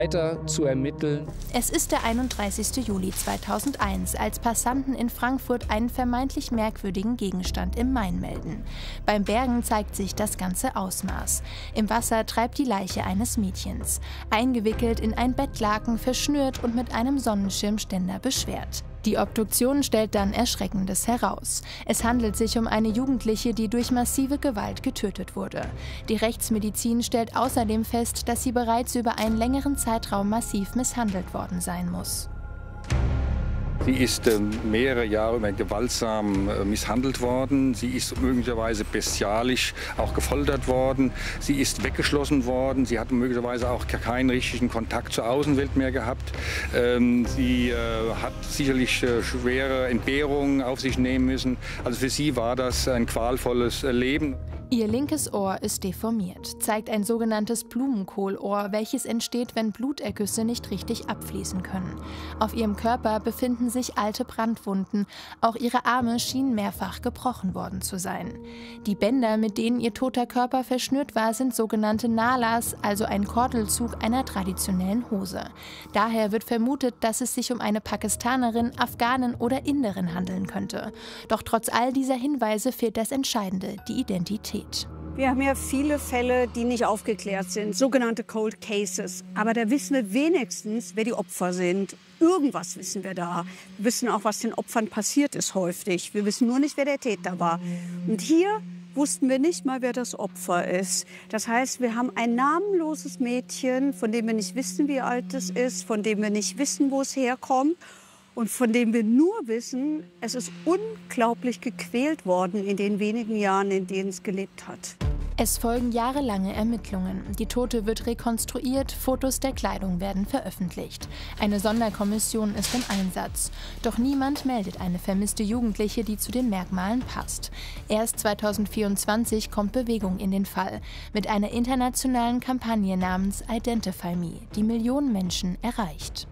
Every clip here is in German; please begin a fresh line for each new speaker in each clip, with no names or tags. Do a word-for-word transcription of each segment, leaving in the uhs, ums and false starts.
weiter zu ermitteln.
Es ist der einunddreißigste Juli zweitausendeins, als Passanten in Frankfurt einen vermeintlich merkwürdigen Gegenstand im Main melden. Beim Bergen zeigt sich das ganze Ausmaß. Im Wasser treibt die Leiche eines Mädchens, eingewickelt in ein Bettlaken, verschnürt und mit einem Sonnenschirmständer beschwert. Die Obduktion stellt dann Erschreckendes heraus. Es handelt sich um eine Jugendliche, die durch massive Gewalt getötet wurde. Die Rechtsmedizin stellt außerdem fest, dass sie bereits über einen längeren Zeitraum massiv misshandelt worden sein muss.
Sie ist äh, mehrere Jahre über gewaltsam äh, misshandelt worden. Sie ist möglicherweise bestialisch auch gefoltert worden. Sie ist weggeschlossen worden. Sie hat möglicherweise auch keinen richtigen Kontakt zur Außenwelt mehr gehabt. Ähm, sie äh, hat sicherlich äh, schwere Entbehrungen auf sich nehmen müssen. Also für sie war das ein qualvolles äh, Leben.
Ihr linkes Ohr ist deformiert, zeigt ein sogenanntes Blumenkohlohr, welches entsteht, wenn Blutergüsse nicht richtig abfließen können. Auf ihrem Körper befinden sich alte Brandwunden, auch ihre Arme schienen mehrfach gebrochen worden zu sein. Die Bänder, mit denen ihr toter Körper verschnürt war, sind sogenannte Nalas, also ein Kordelzug einer traditionellen Hose. Daher wird vermutet, dass es sich um eine Pakistanerin, Afghanin oder Inderin handeln könnte. Doch trotz all dieser Hinweise fehlt das Entscheidende, die Identität.
Wir haben ja viele Fälle, die nicht aufgeklärt sind, sogenannte Cold Cases. Aber da wissen wir wenigstens, wer die Opfer sind. Irgendwas wissen wir da. Wir wissen auch, was den Opfern passiert ist häufig. Wir wissen nur nicht, wer der Täter war. Und hier wussten wir nicht mal, wer das Opfer ist. Das heißt, wir haben ein namenloses Mädchen, von dem wir nicht wissen, wie alt es ist, von dem wir nicht wissen, wo es herkommt. Und von dem wir nur wissen, es ist unglaublich gequält worden in den wenigen Jahren, in denen es gelebt hat.
Es folgen jahrelange Ermittlungen. Die Tote wird rekonstruiert, Fotos der Kleidung werden veröffentlicht. Eine Sonderkommission ist im Einsatz. Doch niemand meldet eine vermisste Jugendliche, die zu den Merkmalen passt. Erst zweitausendvierundzwanzig kommt Bewegung in den Fall, mit einer internationalen Kampagne namens Identify Me, die Millionen Menschen erreicht.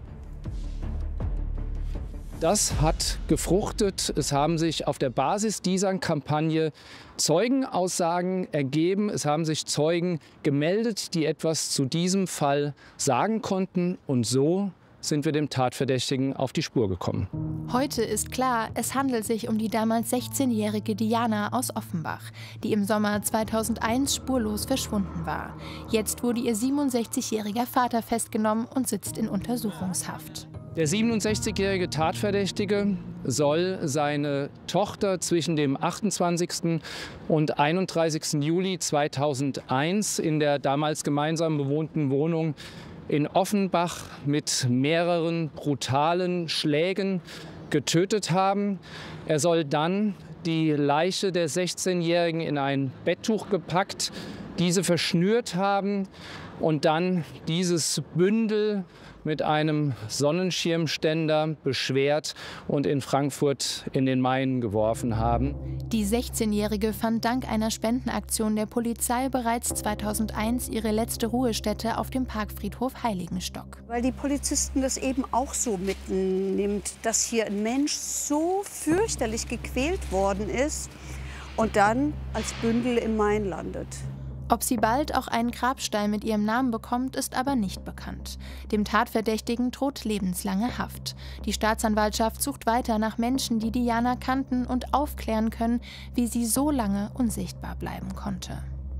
Das hat gefruchtet. Es haben sich auf der Basis dieser Kampagne Zeugenaussagen ergeben. Es haben sich Zeugen gemeldet, die etwas zu diesem Fall sagen konnten. Und so sind wir dem Tatverdächtigen auf die Spur gekommen.
Heute ist klar, es handelt sich um die damals sechzehnjährige Diana aus Offenbach, die im Sommer zweitausendeins spurlos verschwunden war. Jetzt wurde ihr siebenundsechzigjähriger Vater festgenommen und sitzt in Untersuchungshaft.
Der siebenundsechzigjährige Tatverdächtige soll seine Tochter zwischen dem achtundzwanzigsten und einunddreißigsten Juli zweitausendeins in der damals gemeinsam bewohnten Wohnung in Offenbach mit mehreren brutalen Schlägen getötet haben. Er soll dann die Leiche der sechzehnjährigen in ein Betttuch gepackt, diese verschnürt haben und dann dieses Bündel mit einem Sonnenschirmständer beschwert und in Frankfurt in den Main geworfen haben.
Die sechzehnjährige fand dank einer Spendenaktion der Polizei bereits zweitausendeins ihre letzte Ruhestätte auf dem Parkfriedhof Heiligenstock.
Weil die Polizisten das eben auch so mitnimmt, dass hier ein Mensch so fürchterlich gequält worden ist und dann als Bündel im Main landet.
Ob sie bald auch einen Grabstein mit ihrem Namen bekommt, ist aber nicht bekannt. Dem Tatverdächtigen droht lebenslange Haft. Die Staatsanwaltschaft sucht weiter nach Menschen, die Diana kannten und aufklären können, wie sie so lange unsichtbar bleiben konnte.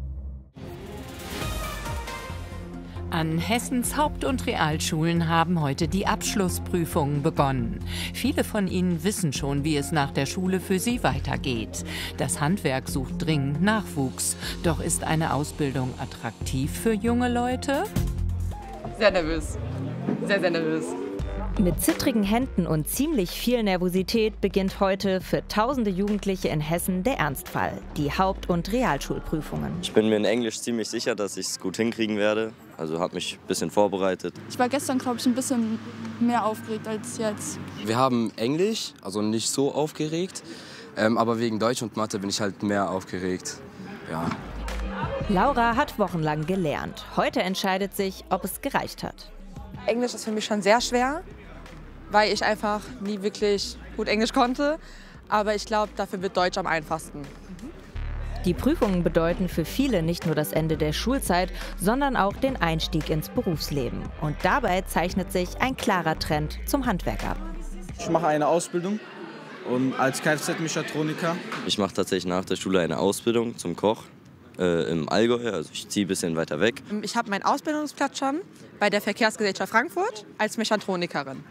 An Hessens Haupt- und Realschulen haben heute die Abschlussprüfungen begonnen. Viele von ihnen wissen schon, wie es nach der Schule für sie weitergeht. Das Handwerk sucht dringend Nachwuchs. Doch ist eine Ausbildung attraktiv für junge Leute?
Sehr nervös. Sehr, sehr nervös.
Mit zittrigen Händen und ziemlich viel Nervosität beginnt heute für tausende Jugendliche in Hessen der Ernstfall, die Haupt- und Realschulprüfungen.
Ich bin mir in Englisch ziemlich sicher, dass ich es gut hinkriegen werde. Also habe mich ein bisschen vorbereitet.
Ich war gestern, glaube ich, ein bisschen mehr aufgeregt als jetzt.
Wir haben Englisch, also nicht so aufgeregt. Ähm, aber wegen Deutsch und Mathe bin ich halt mehr aufgeregt. Ja.
Laura hat wochenlang gelernt. Heute entscheidet sich, ob es gereicht hat.
Englisch ist für mich schon sehr schwer, weil ich einfach nie wirklich gut Englisch konnte. Aber ich glaube, dafür wird Deutsch am einfachsten.
Die Prüfungen bedeuten für viele nicht nur das Ende der Schulzeit, sondern auch den Einstieg ins Berufsleben. Und dabei zeichnet sich ein klarer Trend zum Handwerk ab.
Ich mache eine Ausbildung um, als Kfz-Mechatroniker.
Ich mache tatsächlich nach der Schule eine Ausbildung zum Koch äh, im Allgäu. Also ich ziehe ein bisschen weiter weg.
Ich habe meinen Ausbildungsplatz schon bei der Verkehrsgesellschaft Frankfurt als Mechatronikerin.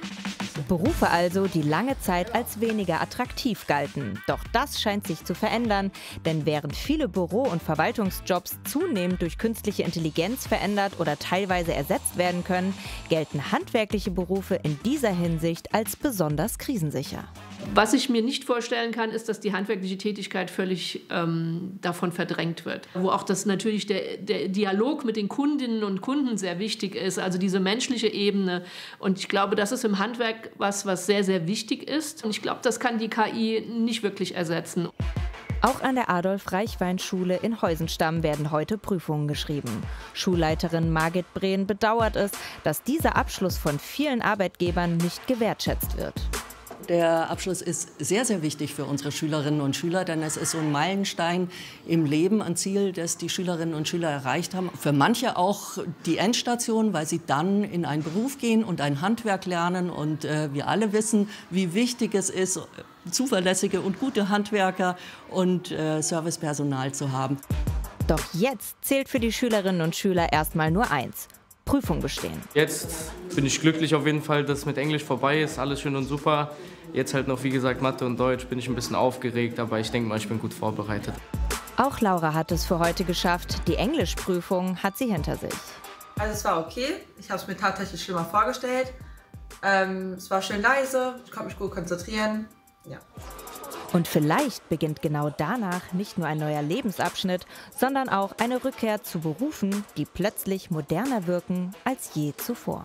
Berufe also, die lange Zeit als weniger attraktiv galten. Doch das scheint sich zu verändern, denn während viele Büro- und Verwaltungsjobs zunehmend durch künstliche Intelligenz verändert oder teilweise ersetzt werden können, gelten handwerkliche Berufe in dieser Hinsicht als besonders krisensicher.
Was ich mir nicht vorstellen kann, ist, dass die handwerkliche Tätigkeit völlig ähm, davon verdrängt wird. Wo auch das natürlich der, der Dialog mit den Kundinnen und Kunden sehr wichtig ist, also diese menschliche Ebene. Und ich glaube, das ist im Handwerk was, was sehr, sehr wichtig ist. Und ich glaube, das kann die K I nicht wirklich ersetzen.
Auch an der Adolf-Reichwein-Schule in Heusenstamm werden heute Prüfungen geschrieben. Schulleiterin Margit Brehn bedauert es, dass dieser Abschluss von vielen Arbeitgebern nicht gewertschätzt wird.
Der Abschluss ist sehr, sehr wichtig für unsere Schülerinnen und Schüler, denn es ist so ein Meilenstein im Leben, ein Ziel, das die Schülerinnen und Schüler erreicht haben. Für manche auch die Endstation, weil sie dann in einen Beruf gehen und ein Handwerk lernen. Und äh, wir alle wissen, wie wichtig es ist, zuverlässige und gute Handwerker und äh, Servicepersonal zu haben.
Doch jetzt zählt für die Schülerinnen und Schüler erstmal nur eins: Prüfung bestehen.
Jetzt bin ich glücklich auf jeden Fall, dass mit Englisch vorbei ist, alles schön und super. Jetzt halt noch, wie gesagt, Mathe und Deutsch, bin ich ein bisschen aufgeregt, aber ich denke mal, ich bin gut vorbereitet.
Auch Laura hat es für heute geschafft. Die Englischprüfung hat sie hinter sich.
Also es war okay, ich habe es mir tatsächlich schlimmer vorgestellt. Ähm, es war schön leise, ich konnte mich gut konzentrieren. Ja.
Und vielleicht beginnt genau danach nicht nur ein neuer Lebensabschnitt, sondern auch eine Rückkehr zu Berufen, die plötzlich moderner wirken als je zuvor.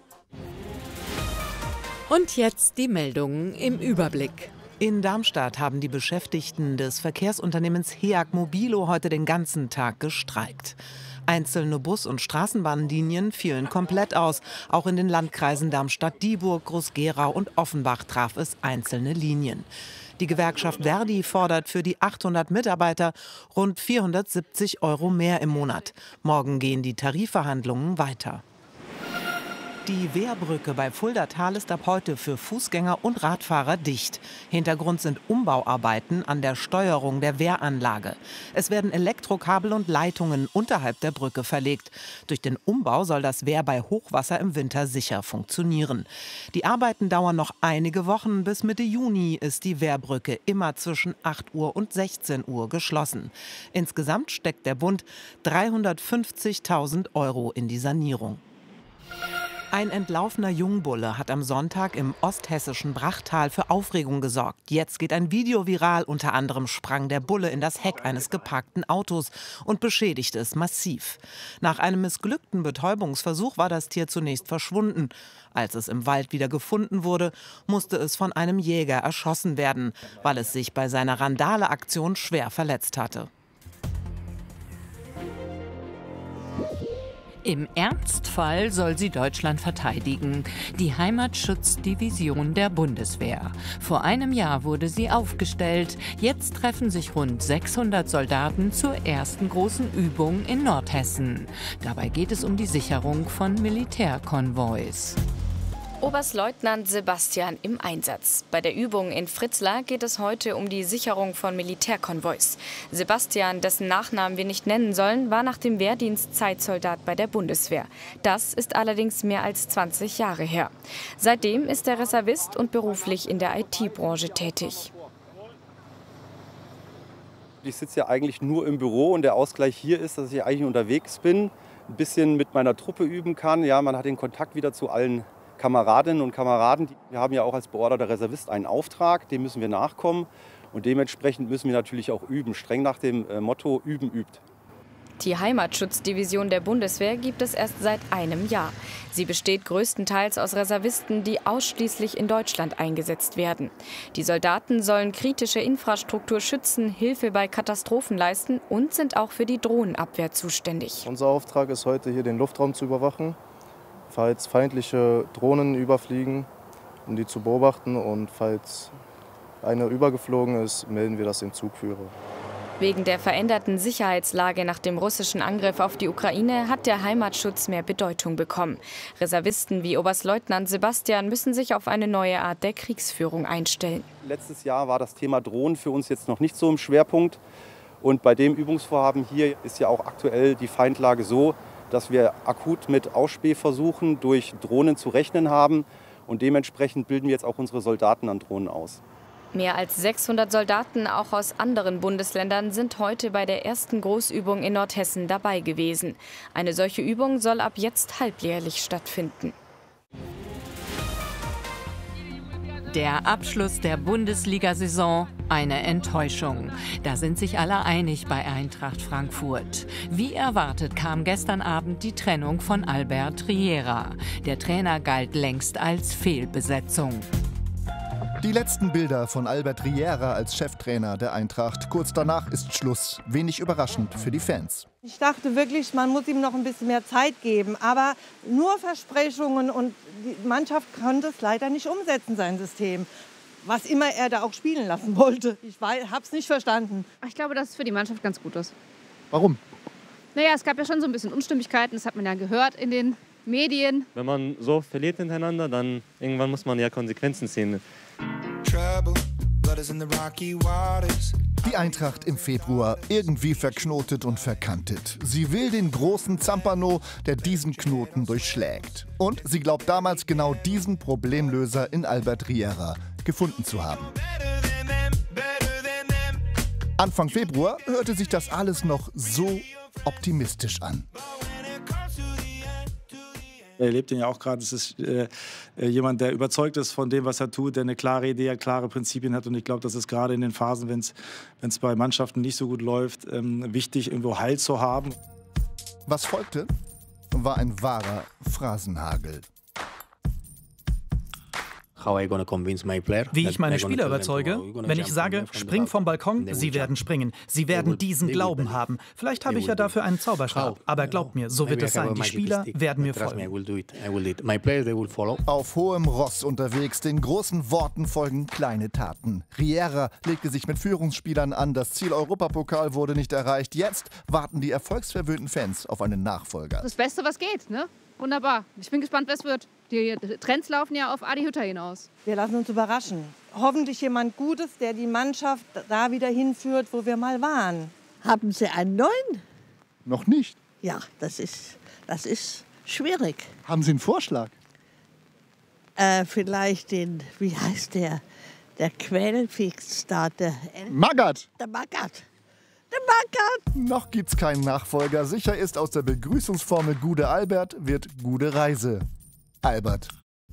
Und jetzt die Meldungen im Überblick.
In Darmstadt haben die Beschäftigten des Verkehrsunternehmens HEAG Mobilo heute den ganzen Tag gestreikt. Einzelne Bus- und Straßenbahnlinien fielen komplett aus. Auch in den Landkreisen Darmstadt-Dieburg, Groß-Gerau und Offenbach traf es einzelne Linien. Die Gewerkschaft Verdi fordert für die achthundert Mitarbeiter rund vierhundertsiebzig Euro mehr im Monat. Morgen gehen die Tarifverhandlungen weiter. Die Wehrbrücke bei Fuldatal ist ab heute für Fußgänger und Radfahrer dicht. Hintergrund sind Umbauarbeiten an der Steuerung der Wehranlage. Es werden Elektrokabel und Leitungen unterhalb der Brücke verlegt. Durch den Umbau soll das Wehr bei Hochwasser im Winter sicher funktionieren. Die Arbeiten dauern noch einige Wochen. Bis Mitte Juni ist die Wehrbrücke immer zwischen acht Uhr und sechzehn Uhr geschlossen. Insgesamt steckt der Bund dreihundertfünfzigtausend Euro in die Sanierung. Ein entlaufener Jungbulle hat am Sonntag im osthessischen Brachtal für Aufregung gesorgt. Jetzt geht ein Video viral. Unter anderem sprang der Bulle in das Heck eines geparkten Autos und beschädigte es massiv. Nach einem missglückten Betäubungsversuch war das Tier zunächst verschwunden. Als es im Wald wieder gefunden wurde, musste es von einem Jäger erschossen werden, weil es sich bei seiner Randale-Aktion schwer verletzt hatte.
Im Ernstfall soll sie Deutschland verteidigen, die Heimatschutzdivision der Bundeswehr. Vor einem Jahr wurde sie aufgestellt. Jetzt treffen sich rund sechshundert Soldaten zur ersten großen Übung in Nordhessen. Dabei geht es um die Sicherung von Militärkonvois.
Oberstleutnant Sebastian im Einsatz. Bei der Übung in Fritzlar geht es heute um die Sicherung von Militärkonvois. Sebastian, dessen Nachnamen wir nicht nennen sollen, war nach dem Wehrdienst Zeitsoldat bei der Bundeswehr. Das ist allerdings mehr als zwanzig Jahre her. Seitdem ist er Reservist und beruflich in der I T-Branche tätig.
Ich sitze ja eigentlich nur im Büro und der Ausgleich hier ist, dass ich eigentlich unterwegs bin, ein bisschen mit meiner Truppe üben kann. Ja, man hat den Kontakt wieder zu allen Kameradinnen und Kameraden. Wir haben ja auch als beorderter Reservist einen Auftrag, dem müssen wir nachkommen. Und dementsprechend müssen wir natürlich auch üben, streng nach dem Motto Üben übt.
Die Heimatschutzdivision der Bundeswehr gibt es erst seit einem Jahr. Sie besteht größtenteils aus Reservisten, die ausschließlich in Deutschland eingesetzt werden. Die Soldaten sollen kritische Infrastruktur schützen, Hilfe bei Katastrophen leisten und sind auch für die Drohnenabwehr zuständig.
Unser Auftrag ist heute, hier den Luftraum zu überwachen, falls feindliche Drohnen überfliegen, um die zu beobachten. Und falls eine übergeflogen ist, melden wir das dem Zugführer.
Wegen der veränderten Sicherheitslage nach dem russischen Angriff auf die Ukraine hat der Heimatschutz mehr Bedeutung bekommen. Reservisten wie Oberstleutnant Sebastian müssen sich auf eine neue Art der Kriegsführung einstellen.
Letztes Jahr war das Thema Drohnen für uns jetzt noch nicht so im Schwerpunkt. Und bei dem Übungsvorhaben hier ist ja auch aktuell die Feindlage so, dass wir akut mit Ausspähversuchen durch Drohnen zu rechnen haben. Und dementsprechend bilden wir jetzt auch unsere Soldaten an Drohnen aus.
Mehr als sechshundert Soldaten, auch aus anderen Bundesländern, sind heute bei der ersten Großübung in Nordhessen dabei gewesen. Eine solche Übung soll ab jetzt halbjährlich stattfinden.
Der Abschluss der Bundesliga-Saison, eine Enttäuschung. Da sind sich alle einig bei Eintracht Frankfurt. Wie erwartet kam gestern Abend die Trennung von Albert Riera. Der Trainer galt längst als Fehlbesetzung.
Die letzten Bilder von Albert Riera als Cheftrainer der Eintracht. Kurz danach ist Schluss. Wenig überraschend für die Fans.
Ich dachte wirklich, man muss ihm noch ein bisschen mehr Zeit geben. Aber nur Versprechungen und die Mannschaft konnte es leider nicht umsetzen, sein System. Was immer er da auch spielen lassen wollte. Ich habe es nicht verstanden.
Ich glaube, dass es für die Mannschaft ganz gut ist.
Warum?
Naja, es gab ja schon so ein bisschen Unstimmigkeiten. Das hat man ja gehört in den Medien.
Wenn man so verliert hintereinander, dann irgendwann muss man ja Konsequenzen ziehen.
Die Eintracht im Februar irgendwie verknotet und verkantet. Sie will den großen Zampano, der diesen Knoten durchschlägt. Und sie glaubt damals genau diesen Problemlöser in Albert Riera gefunden zu haben. Anfang Februar hörte sich das alles noch so optimistisch an.
Er erlebt ihn ja auch gerade. Es ist äh, jemand, der überzeugt ist von dem, was er tut, der eine klare Idee hat, klare Prinzipien hat. Und ich glaube, das ist gerade in den Phasen, wenn es bei Mannschaften nicht so gut läuft, ähm, wichtig, irgendwo Halt zu haben.
Was folgte, war ein wahrer Phrasenhagel.
Wie ich meine Spieler überzeuge? Wenn ich sage, spring vom Balkon, sie werden springen. Sie werden diesen Glauben haben. Vielleicht habe ich ja dafür einen Zauberstab. Aber glaubt mir, so wird es sein. Die Spieler werden mir folgen.
Auf hohem Ross unterwegs, den großen Worten folgen kleine Taten. Riera legte sich mit Führungsspielern an. Das Ziel Europapokal wurde nicht erreicht. Jetzt warten die erfolgsverwöhnten Fans auf einen Nachfolger.
Das Beste, was geht, ne? Wunderbar. Ich bin gespannt, wer es wird. Die Trends laufen ja auf Adi Hütter hinaus.
Wir lassen uns überraschen. Hoffentlich jemand Gutes, der die Mannschaft da wieder hinführt, wo wir mal waren.
Haben Sie einen neuen?
Noch nicht.
Ja, das ist, das ist schwierig.
Haben Sie einen Vorschlag?
Äh, vielleicht den, wie heißt der, der Quellfix-Starter?
Magath.
Der Magath.
Noch gibt's keinen Nachfolger. Sicher ist, aus der Begrüßungsformel Gude Albert wird Gude Reise. Albert.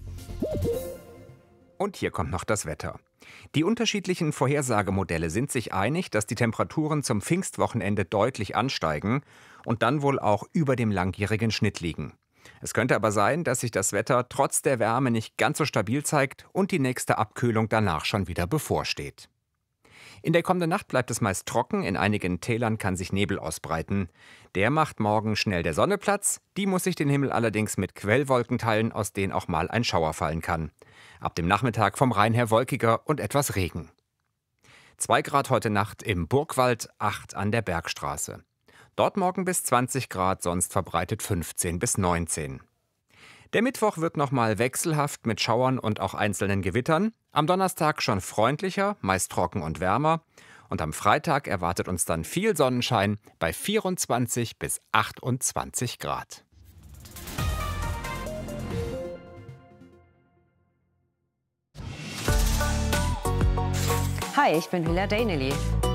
Und hier kommt noch das Wetter. Die unterschiedlichen Vorhersagemodelle sind sich einig, dass die Temperaturen zum Pfingstwochenende deutlich ansteigen und dann wohl auch über dem langjährigen Schnitt liegen. Es könnte aber sein, dass sich das Wetter trotz der Wärme nicht ganz so stabil zeigt und die nächste Abkühlung danach schon wieder bevorsteht. In der kommenden Nacht bleibt es meist trocken, in einigen Tälern kann sich Nebel ausbreiten. Der macht morgen schnell der Sonne Platz, die muss sich den Himmel allerdings mit Quellwolken teilen, aus denen auch mal ein Schauer fallen kann. Ab dem Nachmittag vom Rhein her wolkiger und etwas Regen. zwei Grad heute Nacht im Burgwald, acht an der Bergstraße. Dort morgen bis zwanzig Grad, sonst verbreitet fünfzehn bis neunzehn. Der Mittwoch wird nochmal wechselhaft mit Schauern und auch einzelnen Gewittern. Am Donnerstag schon freundlicher, meist trocken und wärmer. Und am Freitag erwartet uns dann viel Sonnenschein bei vierundzwanzig bis achtundzwanzig Grad.
Hi, ich bin Hüller Daineley.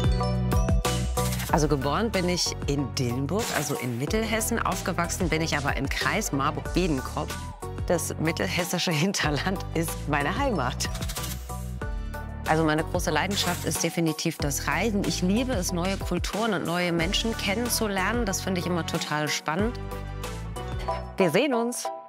Also geboren bin ich in Dillenburg, also in Mittelhessen. Aufgewachsen bin ich aber im Kreis Marburg-Biedenkopf. Das mittelhessische Hinterland ist meine Heimat. Also meine große Leidenschaft ist definitiv das Reisen. Ich liebe es, neue Kulturen und neue Menschen kennenzulernen. Das finde ich immer total spannend. Wir sehen uns.